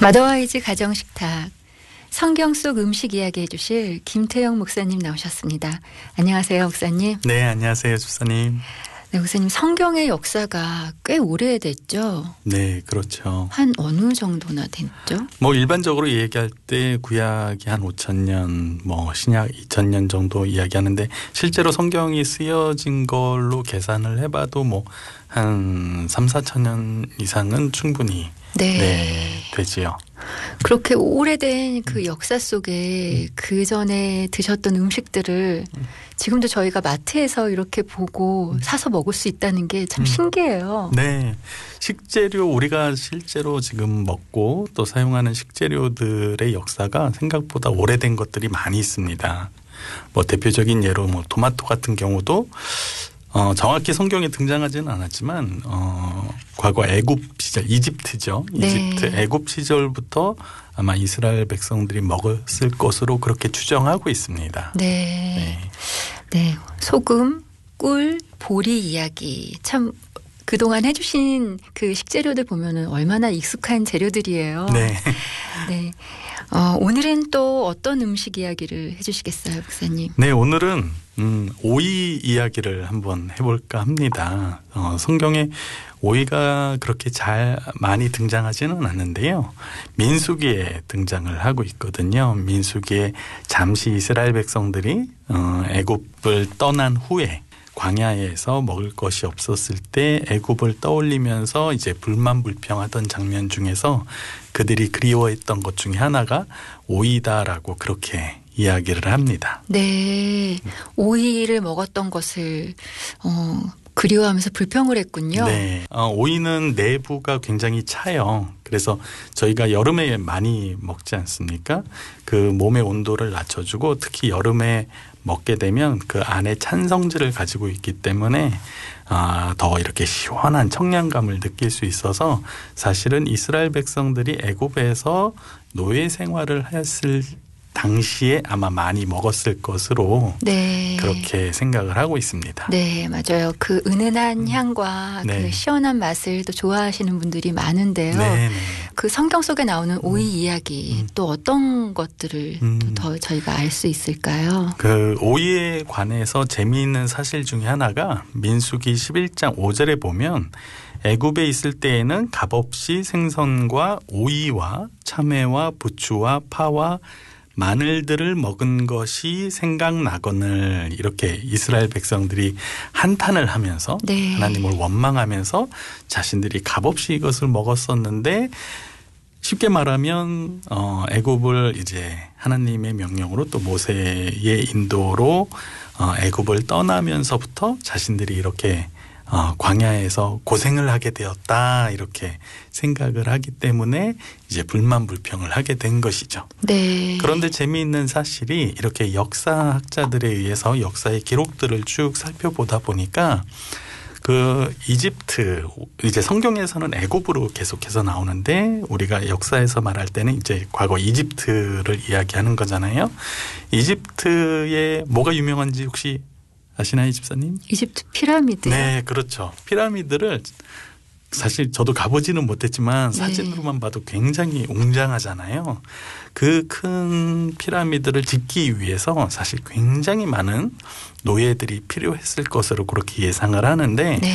마더와이즈 가정식탁 성경 속 음식 이야기 해주실 김태영 목사님 나오셨습니다. 안녕하세요, 목사님. 네, 안녕하세요, 주사님. 네, 목사님, 성경의 역사가 꽤 오래됐죠? 네, 그렇죠. 한 어느 정도나 됐죠? 뭐 일반적으로 얘기할 때 구약이 한 5,000년, 뭐 신약 2,000년 정도 이야기하는데 실제로 성경이 쓰여진 걸로 계산을 해봐도 뭐 한 3,000~4,000년 이상은 충분히 되지요. 그렇게 오래된 그 역사 속에 그 전에 드셨던 음식들을 지금도 저희가 마트에서 이렇게 보고 사서 먹을 수 있다는 게 참 신기해요. 네. 식재료, 우리가 실제로 지금 먹고 또 사용하는 식재료들의 역사가 생각보다 오래된 것들이 많이 있습니다. 뭐 대표적인 예로 뭐 토마토 같은 경우도 정확히 성경에 등장하지는 않았지만 과거 애굽 시절, 이집트죠. 이집트 애굽 시절부터 아마 이스라엘 백성들이 먹었을 것으로 그렇게 추정하고 있습니다. 네. 소금, 꿀, 보리 이야기 참 그동안 해주신 그 식재료들 보면은 얼마나 익숙한 재료들이에요. 네. 네. 오늘은 또 어떤 음식 이야기를 해주시겠어요, 목사님? 네, 오늘은 오이 이야기를 한번 해볼까 합니다. 성경에 오이가 그렇게 많이 등장하지는 않는데요. 민수기에 등장을 하고 있거든요. 민수기에 잠시 이스라엘 백성들이 애굽을 떠난 후에 광야에서 먹을 것이 없었을 때 애굽을 떠올리면서 이제 불만불평하던 장면 중에서 그들이 그리워했던 것 중에 하나가 오이다라고 그렇게 이야기를 합니다. 네. 오이를 먹었던 것을 그리워하면서 불평을 했군요. 네. 오이는 내부가 굉장히 차요. 그래서 저희가 여름에 많이 먹지 않습니까? 그 몸의 온도를 낮춰주고 특히 여름에 먹게 되면 그 안에 찬 성질을 가지고 있기 때문에 더 이렇게 시원한 청량감을 느낄 수 있어서 사실은 이스라엘 백성들이 애굽에서 노예 생활을 했을 당시에 아마 많이 먹었을 것으로 그렇게 생각을 하고 있습니다. 네, 맞아요. 그 은은한 향과 그 시원한 맛을 또 좋아하시는 분들이 많은데요. 그 성경 속에 나오는 오이 이야기 또 어떤 것들을 더 저희가 알 수 있을까요? 그 오이에 관해서 재미있는 사실 중에 하나가 민수기 11장 5절에 보면 애굽에 있을 때에는 값없이 생선과 오이와 참외와 부추와 파와 마늘들을 먹은 것이 생각나거늘 이렇게 이스라엘 백성들이 한탄을 하면서 하나님을 원망하면서 자신들이 값없이 이것을 먹었었는데 쉽게 말하면 애굽을 이제 하나님의 명령으로 또 모세의 인도로 애굽을 떠나면서부터 자신들이 이렇게 광야에서 고생을 하게 되었다 이렇게 생각을 하기 때문에 이제 불만불평을 하게 된 것이죠. 네. 그런데 재미있는 사실이 이렇게 역사학자들에 의해서 역사의 기록들을 쭉 살펴보다 보니까 그 이집트 이제 성경에서는 애굽으로 계속해서 나오는데 우리가 역사에서 말할 때는 이제 과거 이집트를 이야기하는 거잖아요. 이집트에 뭐가 유명한지 혹시 아시나요, 집사님? 이집트 피라미드. 네, 그렇죠. 피라미드를 사실 저도 가보지는 못했지만 사진으로만 봐도 굉장히 웅장하잖아요. 그 큰 피라미드를 짓기 위해서 사실 굉장히 많은 노예들이 필요했을 것으로 그렇게 예상을 하는데